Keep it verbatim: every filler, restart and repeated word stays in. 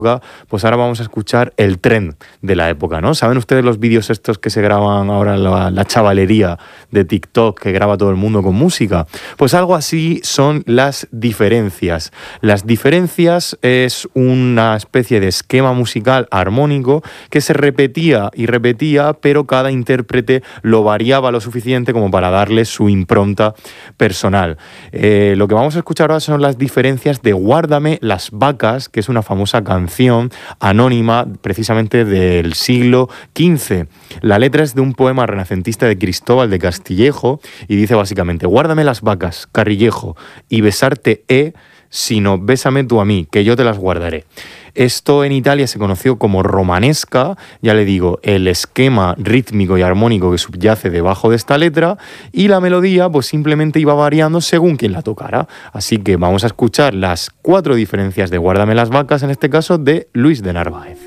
pues ahora vamos a escuchar el tren de la época, ¿no? ¿Saben ustedes los vídeos estos que se graban ahora en la, la chavalería de TikTok, que graba todo el mundo con música? Pues algo así son las diferencias. Las diferencias es una especie de esquema musical armónico que se repetía y repetía, pero cada intérprete lo variaba lo suficiente como para darle su impronta personal. Eh, lo que vamos a escuchar ahora son las diferencias de Guárdame las vacas, que es una famosa canción anónima precisamente del siglo quince. La letra es de un poema renacentista de Cristóbal de Castillejo y dice básicamente: guárdame las vacas, Carrillejo, y besarte he, sino bésame tú a mí, que yo te las guardaré. Esto en Italia se conoció como romanesca, ya le digo, el esquema rítmico y armónico que subyace debajo de esta letra, y la melodía pues simplemente iba variando según quien la tocara. Así que vamos a escuchar las cuatro diferencias de Guárdame las vacas, en este caso de Luis de Narváez.